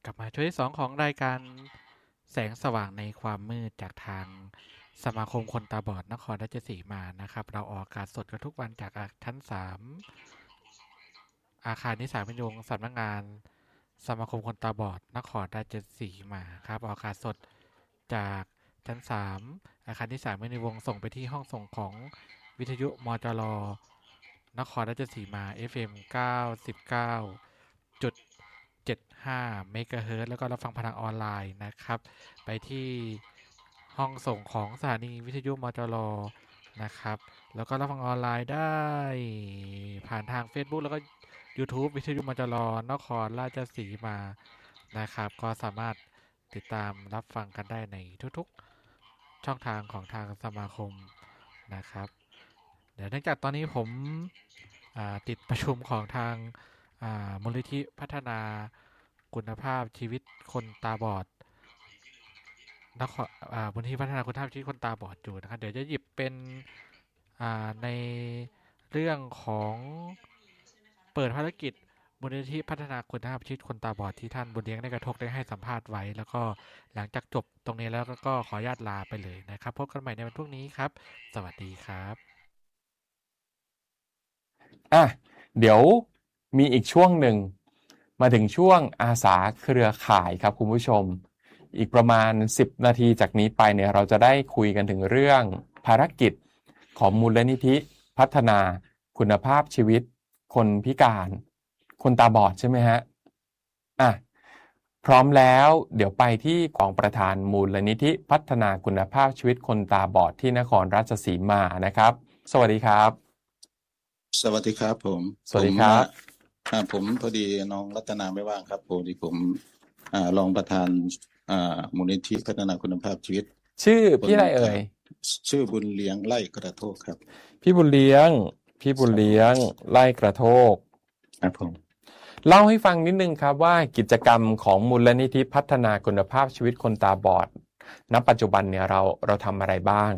กลับมาช่วงที่2ของรายการแสงสว่างในความมืดจากทางสมาคมคนตาบอดนครราชสีมานะครับเราออกอากาศสดกันทุกวันจากชั้น3อาคารนิสสัมพันยงสำนักงานสมาคมคนตาบอดนครราชสีมาครับออกอากาศสดจากชั้น3อาคารนิสสัมพันยวงศ์ส่งไปที่ห้องส่งของวิทยุมจรนครราชสีมา FM 99.75 เมกะเฮิรตซ์แล้วก็รับฟังผ่านทางออนไลน์นะครับไปที่ห้องส่งของสถานีวิทยุมจรนะครับแล้วก็รับฟังออนไลน์ได้ผ่านทาง Facebook แล้วก็ YouTube วิทยุมจรนครราชสีมานะครับก็สามารถติดตามรับฟังกันได้ในทุกๆช่องทางของทางสมาคมนะครับเดี๋ยวเนื่องจากตอนนี้ผมติดประชุมของทางมูลนิธิพัฒนาคุณภาพชีวิตคนตาบอดมูลนิธิพัฒนาคุณภาพชีวิตคนตาบอดอยู่นะครับเดี๋ยวจะหยิบเป็นในเรื่องของเปิดภารกิจมูลนิธิพัฒนาคุณภาพชีวิตคนตาบอดที่ท่านบุญเลี้ยงได้กระทกได้ให้สัมภาษณ์ไว้แล้วก็หลังจากจบตรงนี้แล้วก็ขออนุญาตลาไปเลยนะครับพบกันใหม่ในวันพรุ่งนี้ครับสวัสดีครับเดี๋ยวมีอีกช่วงหนึ่งมาถึงช่วงอาสาเครือข่ายครับคุณผู้ชมอีกประมาณ10นาทีจากนี้ไปเนี่ยเราจะได้คุยกันถึงเรื่องภารกิจของมูลนิธิพัฒนาคุณภาพชีวิตคนพิการคนตาบอดใช่ไหมฮะพร้อมแล้วเดี๋ยวไปที่ของประธานมูลนิธิพัฒนาคุณภาพชีวิตคนตาบอดที่นครราชสีมานะครับสวัสดีครับสวัสดีครับผมสวัสดีครับผมพอดีน้องรัตนาไม่ว่างครับผมรองประธานมูลนิธิพัฒนาคุณภาพชีวิตชื่อพี่อะไรเอ่ยชื่อบุญเลี้ยงไล่กระโทกครับพี่บุญเลี้ยงไล่กระโทกครับผมเล่าให้ฟังนิดนึงครับว่ากิจกรรมของมูลนิธิพัฒนาคุณภาพชีวิตคนตาบอดณปัจจุบันเนี่ยเราทำอะไรบ้าง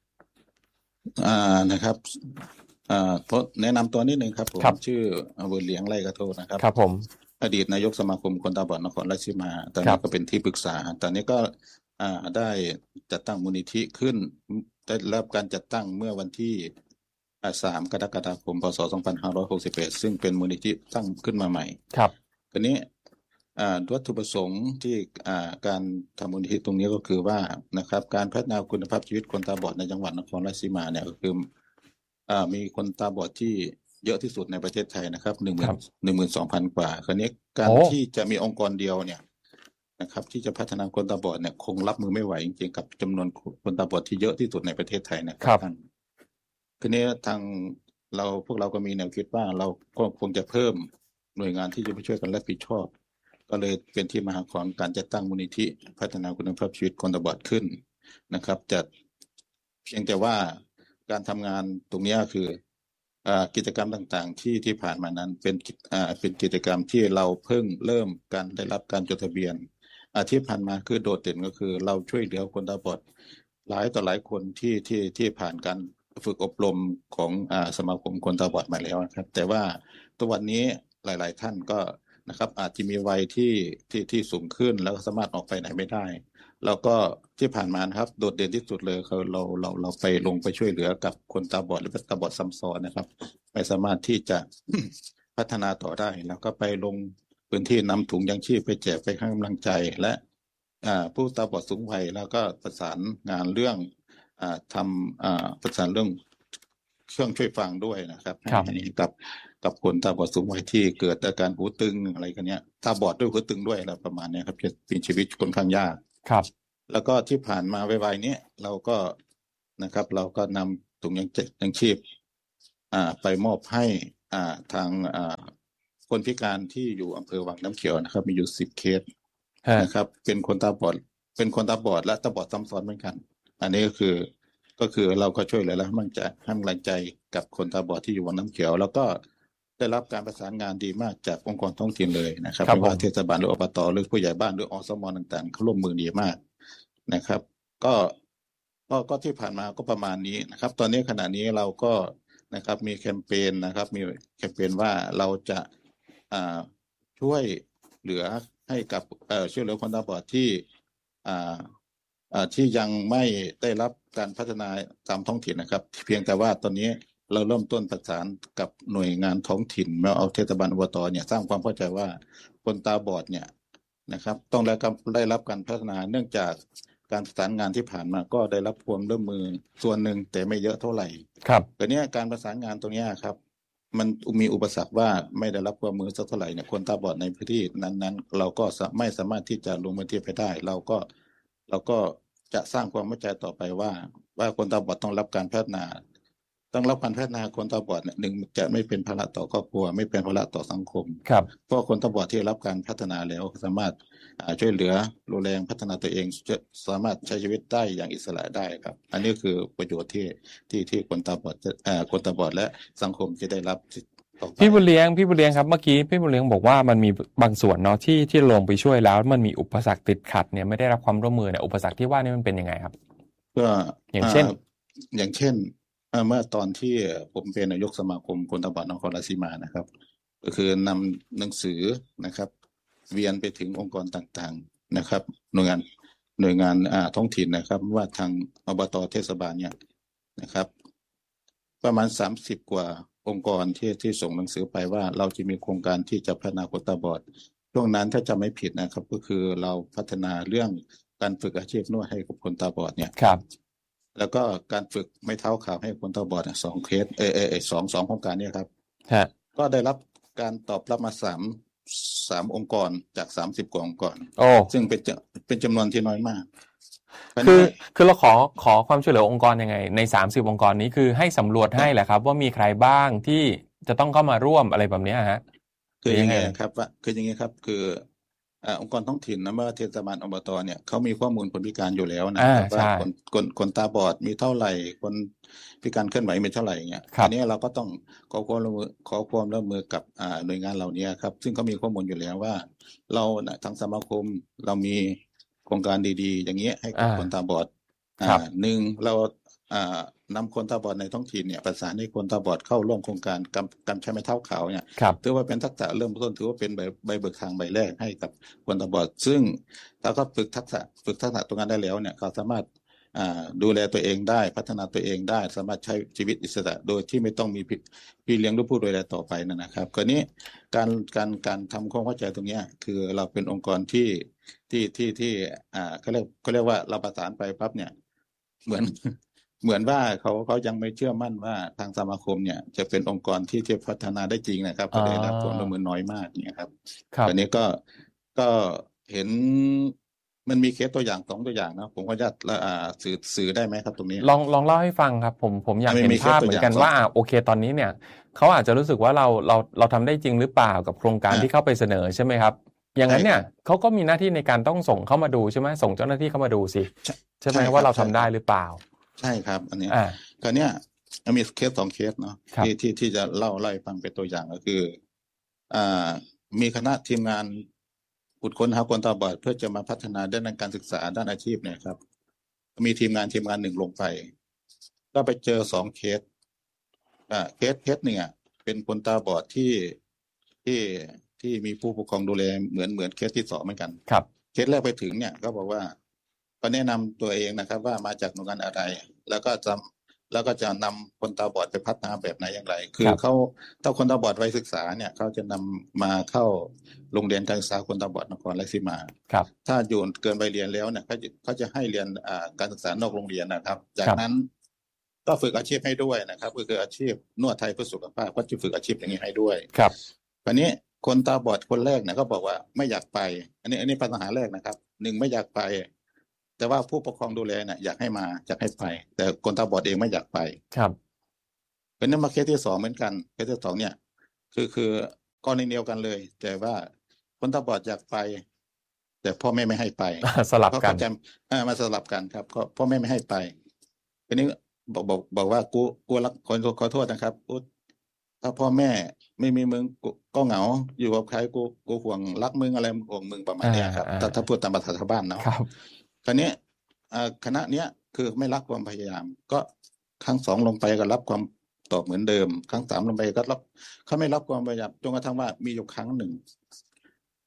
นะครับแนะนำตัวนิดนึงครับผมชื่อบุญเลี้ยงไล่กระโทกนะครับครับผมอดีตนายกสมาคมคนตาบอดนครราชสีมาตอนนี้ก็เป็นที่ปรึกษาตอนนี้ก็ได้จัดตั้งมูลนิธิขึ้นได้รับการจัดตั้งเมื่อวันที่3 กรกฎาคม พ.ศ. 2561ซึ่งเป็นมูลนิธิตั้งขึ้นมาใหม่ครับทีนี้วัตถุประสงค์ที่การทำมูลนิธิตรงนี้ก็คือว่านะครับการพัฒนาคุณภาพชีวิตคนตาบอดในจังหวัดนครราชสีมาเนี่ยก็คือมีคนตาบอดที่เยอะที่สุดในประเทศไทยนะครับ12,000 กว่าคราวนี้การที่จะมีองค์กรเดียวเนี่ยนะครับที่จะพัฒนาคนตาบอดเนี่ยคงรับมือไม่ไหวจริงๆกับจำนวนคนตาบอดที่เยอะที่สุดในประเทศไทยนะครับท่านทีนี้ทางพวกเราก็มีแนวคิดว่าเราก็คงจะเพิ่มหน่วยงานที่จะไปช่วยกันรับผิดชอบก็เลยเป็นที่มาของการจัดตั้งมูลนิธิพัฒนาคุณภาพชีวิตคนตาบอดขึ้นนะครับจัดเพียงแต่ว่าการทำงานตรงนี้คือกิจกรรมต่างๆที่ผ่านมานั้นเป็นกิจกรรมที่เราเพิ่งเริ่มการได้รับการจดทะเบียนที่ผ่านมาคือโดดเด่นก็คือเราช่วยเหลือคนตาบอดหลายต่อหลายคนที่ผ่านการฝึกอบรมของสมาคมคนตาบอดมาแล้วนะครับแต่ว่าตัววันนี้หลายๆท่านก็นะครับอาจจะมีวัยที่สูงขึ้นแล้วสามารถออกไปไหนไม่ได้แล้วก็ที่ผ่านมานะครับโดดเด่นที่สุดเลยคือเราไปช่วยเหลือกับคนตาบอดหรือตาบอดซ้ำซ้อนนะครับไม่สามารถที่จะ พัฒนาต่อได้แล้วก็ไปลงพื้นที่นำถุงยังชีพไปแจกไปให้กำลังใจและผู้ตาบอดสูงวัยแล้วก็ประสานงานเรื่องประสานเรื่องเครื่องช่วยฟังด้วยนะครับกับคนตาบอดสูงวัยที่เกิดอาการหูตึงอะไรกันเนี้ยตาบอดด้วยหูตึงด้วยอะไรประมาณนี้ครับจะเป็นชีวิตค่อนข้างยากครับแล้วก็ที่ผ่านมาไวๆนี้เราก็นะครับเราก็นำถุงยังชีพไปมอบให้ทางคนพิการที่อยู่อำเภอวังน้ำเขียวนะครับมีอยู่10 เคสนะครับเป็นคนตาบอดและตาบอดซ้ำซ้อนเหมือนกันอันนี้ก็คือเราก็ช่วยเหลือและให้กำลังใจกับคนตาบอดที่อยู่วังน้ำเขียวแล้วก็ได้รับการประสานงานดีมากจากองค์กรท้องถิ่นเลยนะครับไม่ว่าเทศบาลหรืออบตหรือผู้ใหญ่บ้านหรืออสมต่างๆเขาร่วมมือดีมากนะครับก็ที่ผ่านมาก็ประมาณนี้นะครับตอนนี้ขณะนี้เราก็นะครับมีแคมเปญนะครับมีแคมเปญว่าเราจะช่วยเหลือให้กับช่วยเหลือคนตาบอดที่อ่าที่ยังไม่ได้รับการพัฒนาตามท้องถิ่นนะครับเพียงแต่ว่าตอนนี้เราเริ่มต้นประสานกับหน่วยงานท้องถิ่นมาเอาเทศบาลอบตเนี่ยสร้างความเข้าใจว่าคนตาบอดเนี่ยนะครับต้องได้รับการพัฒนาเนื่องจากการประสานงานที่ผ่านมาก็ได้รับความร่วมมือส่วนหนึ่งแต่ไม่เยอะเท่าไหร่ครับแต่เนี้ยการประสานงานตรงนี้ครับมันมีอุปสรรคว่าไม่ได้รับความมือสักเท่าไหร่เนี่ยคนตาบอดในพื้นที่นั้นๆเราก็ไม่สามารถที่จะลงพื้นที่ไปได้เราก็จะสร้างความเข้าใจต่อไปว่าคนตาบอดต้องรับการพัฒนาคนตาบอดเนี่ยหนึ่งจะไม่เป็นภาระต่อครอบครัวไม่เป็นภาระต่อสังคมครับเพราะคนตาบอดที่รับการพัฒนาแล้วสามารถช่วยเหลือดูแลพัฒนาตัวเองจะสามารถใช้ชีวิตได้อย่างอิสระได้ครับอันนี้คือประโยชน์ที่คนตาบอดคนตาบอดและสังคมจะได้รับต่อไปพี่บุญเลี้ยงครับเมื่อกี้พี่บุญเลี้ยงบอกว่ามันมีบางส่วนเนาะที่ลงไปช่วยแล้วมันมีอุปสรรคติดขัดเนี่ยไม่ได้รับความร่วมมือเนี่ยอุปสรรคที่ว่านี่มันเป็นยังไงครับก็อย่างเช่นเมื่อตอนที่ผมเป็นนายกสมาคมคนตาบอดนครราชสีมานะครับก็คือนำหนังสือนะครับเวียนไปถึงองค์กรต่างๆนะครับหน่วยงานท้องถิ่นนะครับว่าทางอบต.เทศบาลเนี่ยนะครับประมาณ30 กว่าองค์กรที่ส่งหนังสือไปว่าเราจะมีโครงการที่จะพัฒนาคนตาบอดช่วงนั้นถ้าจำไม่ผิดนะครับก็คือเราพัฒนาเรื่องการฝึกอาชีพนวดให้กับคนตาบอดเนี่ยครับแล้วก็การฝึกไม้เท้าขาวให้คนตาบอด2 เคสสองโครงการเนี่ยครับก็ได้รับการตอบรับมา3องค์กรจาก30 กว่าองค์กรซึ่งเป็นจำนวนที่น้อยมากคือเราขอความช่วยเหลือองค์กรยังไงใน30องค์กรนี้คือให้สำรวจให้แหละครับว่ามีใครบ้างที่จะต้องเข้ามาร่วมอะไรแบบนี้ฮะคือยังไงครับว่าคืออย่างนี้ครับคือองค์กรท้องถิ่นนะเมื่อเทศบาลอบตเนี่ยเขามีข้อมูลคนพิการอยู่แล้วนะครับว่าคนตาบอดมีเท่าไหร่คนพิการเคลื่อนไหวมีเท่าไหร่เงี้ยอันนี้เราก็ต้องขอความร่วมมือกับหน่วยงานเหล่านี้ครับซึ่งเขามีข้อมูลอยู่แล้วว่าเราทางสมาคมเรามีโครงการดีๆอย่างเงี้ยให้กับคนตาบอดหนึ่งเรานำคนตาบอดในท้องถิ่นเนี่ยประสานให้คนตาบอดเข้าร่วมโครงการการใช้ไม้เท้าขาวเนี่ยถือว่าเป็นทักษะเริ่มต้นถือว่าเป็นใบเบิกทางใบแรกให้กับคนตาบอดซึ่งถ้าเขาฝึกทักษะตรงนั้นได้แล้วเนี่ยเขาสามารถดูแลตัวเองได้พัฒนาตัวเองได้สามารถใช้ชีวิตอิสระโดยที่ไม่ต้องมีพี่เลี้ยงหรือผู้ดูแลต่อไปนะครับคราวนี้การทำความเข้าใจตรงนี้คือเราเป็นองค์กรที่เขาเรียกว่าเราประสานไปปั๊บเนี่ยเหมือนว่าเขายังไม่เชื่อมั่นว่าทางสมาคมเนี่ยจะเป็นองค์กรที่จะพัฒนาได้จริงนะครับก็ได้รับความร่วมมือน้อยมากเนี่ยครับอันนี้ก็เห็นมันมีเคสตัวอย่าง2 ตัวอย่างนะผมก็จะสื่อได้ไหมครับตรงนี้ลองเล่าให้ฟังครับผมอยากเห็นภาพเหมือนกันว่าโอเคตอนนี้เนี่ยเขาอาจจะรู้สึกว่าเราทำได้จริงหรือเปล่ากับโครงการที่เข้าไปเสนอใช่ไหมครับอย่างนั้นเนี่ยเขาก็มีหน้าที่ในการต้องส่งเข้ามาดูใช่ไหมส่งเจ้าหน้าที่เข้ามาดูสิใช่ไหมว่าเราทำได้หรือเปล่าใช่ครับอันนี้คราวนี้มีเคส2 เคสเนาะที่จะเล่าให้ฟังเป็นตัวอย่างก็คือมีคณะทีมงานขุดค้นหาคนตาบอดเพื่อจะมาพัฒนาด้านการศึกษาด้านอาชีพเนี่ยครับมีทีมงานหนึ่งลงไปก็ไปเจอ2 เคสเคสหนึ่งเป็นคนตาบอดที่มีผู้ปกครองดูแลเหมือนเคสที่2เหมือนกันครับเคสแรกไปถึงเนี่ยก็บอกว่าก็แนะนำตัวเองนะครับว่ามาจากหน่วยงานอะไรแล้วก็จะนำคนตาบอดไปพัฒนาแบบไหนอย่างไรคือเขาถ้าคนตาบอดวัยศึกษาเนี่ยเขาจะนำมาเข้าโรงเรียนการศึกษาคนตาบอดนครราชสีมาถ้าอยู่เกินวัยเรียนแล้วเนี่ยเขาจะให้เรียนการศึกษานอกโรงเรียนนะครับจากนั้นก็ฝึกอาชีพให้ด้วยนะครับก็คืออาชีพนวดไทยเพื่อสุขภาพก็จะฝึกอาชีพอย่างนี้ให้ด้วยครับคราวนี้คนตาบอดคนแรกเนี่ยก็บอกว่าไม่อยากไปอันนี้ปัญหาแรกนะครับ1ไม่อยากไปแต่ว่าผู้ปกครองดูแลเนี่ยอยากให้ไปแต่คนตาบอดเองไม่อยากไปครับเป็นนั้นมาเคสที่2เหมือนกันเคสที่2เนี่ยคือกรณีเดียวกันเลยแต่ว่าคนตาบอดอยากไปแต่พ่อแม่ไม่ให้ไปสลับกันมาสลับกันครับก็พ่อแม่ไม่ให้ไปทีนี้บอกว่ากูรักคนขอโทษนะครับถ้าพ่อแม่ไม่มีมึงก็เหงาอยู่กับใครกูห่วงรักมึงอะไรห่วงมึงประมาณนี้ครับถ้าพูดตามภาษาชาวบ้านเนาะคราวนี้คณะเนี้ยคือไม่รับความพยายามก็ครั้ง2ลงไปก็รับความตอบเหมือนเดิมครั้ง3ลงไปก็รับเขาไม่รับความพยายามจนกระทั่งว่ามีอยู่ครั้งหนึ่ง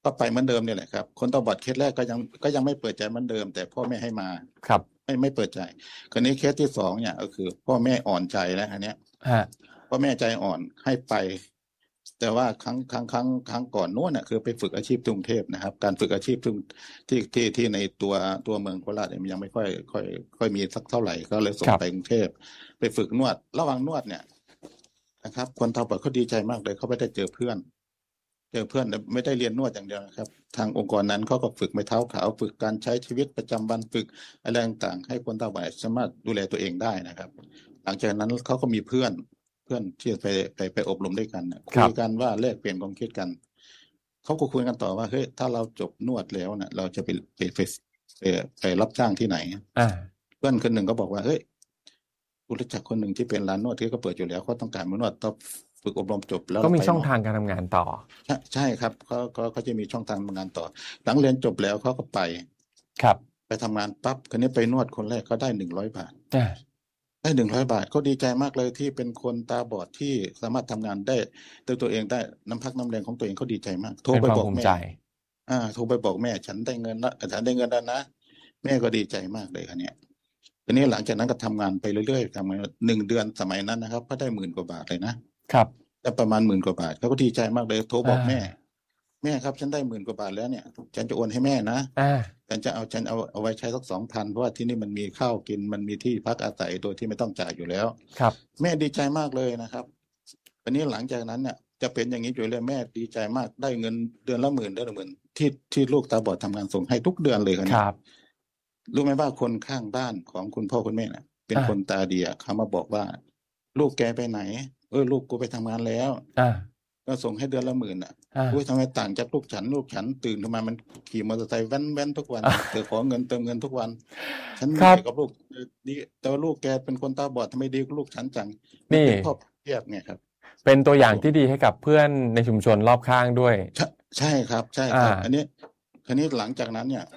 ก็ไปเหมือนเดิมเนี่ยแหละครับคนตาบอดเคสแรกก็ยังไม่เปิดใจเหมือนเดิมแต่พ่อแม่ให้มาครับไม่เปิดใจคราวนี้เคสที่สองเนี่ยก็คือพ่อแม่อ่อนใจแล้วอันเนี้ยฮะพ่อแม่ใจอ่อนให้ไป แต่ว่าครั้งก่อนโน้นน่ะคือไปฝึกอาชีพที่กรุงเทพนะครับ การฝึกอาชีพที่ในตัวเมืองโคราชเนี่ยมันยังไม่ค่อยมีสักเท่าไหร่ก็เลยส่งไปกรุงเทพไปฝึกนวดระหว่างนวดเนี่ยนะครับคนตาบอดเขาดีใจมากเลยเขาไม่ได้เจอเพื่อนไม่ได้เรียนนวดอย่างเดียวนะครับทางองค์กรนั้นเขาก็ฝึกไม้เท้าขาวฝึกการใช้ชีวิตประจำวันฝึกอะไรต่างๆให้คนตาบอดสามารถดูแลตัวเองได้นะครับ หลังจากนั้นเขาก็มีเพื่อนที่ไปอบรมด้วยกันน่ะคุยกันว่าแลกเปลี่ยนความคิดกันเขาก็คุยกันต่อว่าเฮ้ยถ้าเราจบนวดแล้วนะเราจะไปรับจ้างที่ไหนเพื่อนคนหนึ่งก็บอกว่าเฮ้ยรู้จักคนหนึ่งที่เป็นร้านนวดที่เขาเปิดอยู่แล้วเขาต้องการมานวดต้องฝึกอบรมจบแล้วก็มีช่องทางการทำงานต่อใช่ครับเขาจะมีช่องทางทำงานต่อหลังเรียนจบแล้วเขาก็ไปทำงานปั๊บคนนี้ไปนวดคนแรกเขาได้100 บาทได้100 บาทเขาดีใจมากเลยที่เป็นคนตาบอดที่สามารถทำงานได้ตัวเองได้น้ำพักน้ำแรงของตัวเองเขาดีใจมากโทรไปบอกแม่โทรไปบอกแม่ฉันได้เงินแล้วนะแม่ก็ดีใจมากเลยอันเนี้ยทีนี้หลังจากนั้นก็ทำงานไปเรื่อยๆทำงาน1 เดือนสมัยนั้นนะครับก็ได้10,000 กว่าบาทเลยนะครับได้ประมาณ10,000 กว่าบาทเขาก็ดีใจมากเลยโทรบอกแม่ครับฉันได้10,000 กว่าบาทแล้วเนี่ยฉันจะโอนให้แม่นะฉันเอาไว้ใช้สัก 2,000 เพราะว่าที่นี่มันมีข้าวกินมันมีที่พักอาศัยโดยที่ไม่ต้องจ่ายอยู่แล้วครับแม่ดีใจมากเลยนะครับวันนี้หลังจากนั้นเนี่ยจะเป็นอย่างนี้อยู่เลยแม่ดีใจมากได้เงินเดือนละ10,000ที่ลูกตาบอดทำงานส่งให้ทุกเดือนเลยครับรู้ไหมว่าคนข้างบ้านของคุณพ่อคุณแม่น่ะเป็นคนตาดีเขามาบอกว่าลูกแกไปไหนลูกกูไปทำงานแล้วก็ส่งให้เดือนละ10,000ทำไมต่างจากลูกฉันตื่นขึ้นมามันขี่มอเตอร์ไซค์แว้นทุกวันเธอขอเงินเติมเงินทุกวันฉันไม่ได้กับลูกดีแต่ว่าลูกแกเป็นคนตาบอดทำไมดีกับลูกฉันจังนี่เป็นพ่อเทียบไงครับเป็นตัวอย่างที่ดีให้กับเพื่อนในชุมชนรอบข้างด้วยใช่ครับอันนี้หลังจากนั้นเนี่ย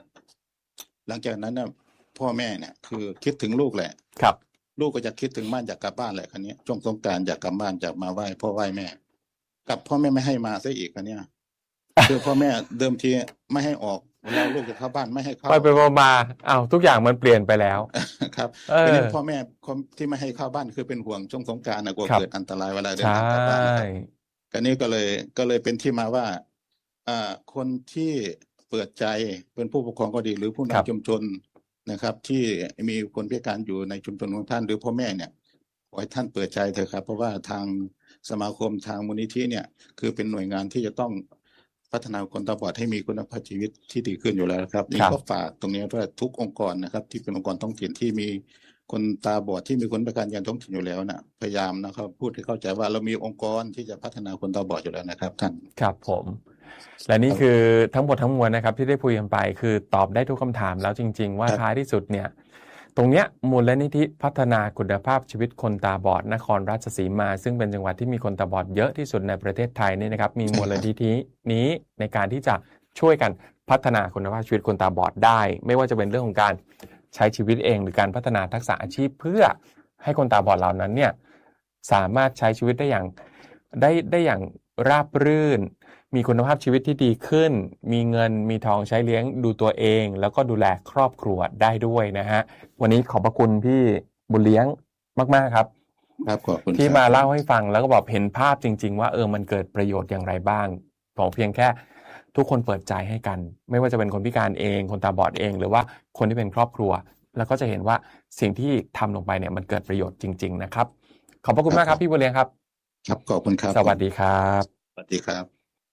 พ่อแม่เนี่ยคือคิดถึงลูกแหละครับลูกก็จะคิดถึงบ้านอยากกลับบ้านแหละคันนี้ช่วงสงกรานต์อยากกลับบ้านอยากมาไหว้พ่อไหว้แม่กลับพ่อแม่ไม่ให้มาซะอีกคันนี้คือพ่อแม่เดิมทีไม่ให้ออกแล้วลูกจะเข้าบ้านไม่ให้เข้าไปมาทุกอย่างมันเปลี่ยนไปแล้วครับทีนี้พ่อแม่ที่ไม่ให้เข้าบ้านคือเป็นห่วงช่วงสงกรานต์กลัวเกิดอันตรายเวลาเดินทางกลับบ้านคันนี้ก็เลยเป็นที่มาว่าคนที่เปิดใจเป็นผู้ปกครองก็ดีหรือผู้นำชุมชนนะครับที่มีคนพิการอยู่ในชุมชนของท่านหรือพ่อแม่เนี่ยขอให้ท่านเปิดใจเถอะครับเพราะว่าทางสมาคมทางมูลนิธิเนี่ยคือเป็นหน่วยงานที่จะต้องพัฒนาคนตาบอดให้มีคุณภาพชีวิตที่ดีขึ้นอยู่แล้วครับนี่ก็ฝากตรงนี้เพื่อทุกองค์กรนะครับที่เป็นองค์กรท้องถิ่นที่มีคนตาบอดที่มีคนพิการอย่างท้องถิ่นอยู่แล้วนะพยายามนะครับพูดให้เข้าใจว่าเรามีองค์กรที่จะพัฒนาคนตาบอดอยู่แล้วนะครับท่านครับผมและนี่คือทั้งหมดทั้งมวลนะครับที่ได้คุยกันไปคือตอบได้ทุกคำถามแล้วจริงๆว่าท้ายที่สุดเนี่ยตรงเนี้ยมูลนิธิพัฒนาคุณภาพชีวิตคนตาบอดนครราชสีมาซึ่งเป็นจังหวัดที่มีคนตาบอดเยอะที่สุดในประเทศไทยนี่นะครับมีมูลนิธินี้ในการที่จะช่วยกันพัฒนาคุณภาพชีวิตคนตาบอดได้ไม่ว่าจะเป็นเรื่องของการใช้ชีวิตเองหรือการพัฒนาทักษะอาชีพเพื่อให้คนตาบอดเหล่านั้นเนี่ยสามารถใช้ชีวิตได้อย่างราบรื่นมีคุณภาพชีวิตที่ดีขึ้นมีเงินมีทองใช้เลี้ยงดูตัวเองแล้วก็ดูแลครอบครัวได้ด้วยนะฮะวันนี้ขอบพระคุณพี่บุญเลี้ยงมากๆครับขอบคุณที่มาเล่าให้ฟังแล้วก็บอกเห็นภาพจริงๆว่ามันเกิดประโยชน์อย่างไรบ้างผมเพียงแค่ทุกคนเปิดใจให้กันไม่ว่าจะเป็นคนพิการเองคนตาบอดเองหรือว่าคนที่เป็นครอบครัวแล้วก็จะเห็นว่าสิ่งที่ทำลงไปเนี่ยมันเกิดประโยชน์จริงๆนะครับขอบพระคุณมากครับพี่บุญเลี้ยงครับครับขอบคุณครับสวัสดีครับสวัสดีครับ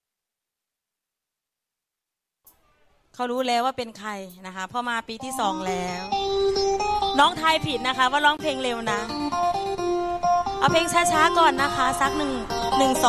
เขารู้แล้วว่าเป็นใครนะคะพอมาปีที่2แล้วน้องทายผิดนะคะว่าร้องเพลงเร็วนะเอาเพลงช้าๆก่อนนะคะสัก1 2